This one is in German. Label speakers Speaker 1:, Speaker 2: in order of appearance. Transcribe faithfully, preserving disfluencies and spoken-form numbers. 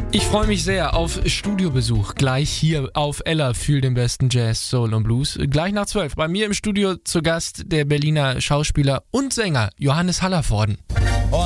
Speaker 1: Ich freue mich sehr auf Studiobesuch. Gleich hier auf Ella für den besten Jazz, Soul und Blues. Gleich nach zwölf. Bei mir im Studio zu Gast der Berliner Schauspieler und Sänger Johannes Hallervorden.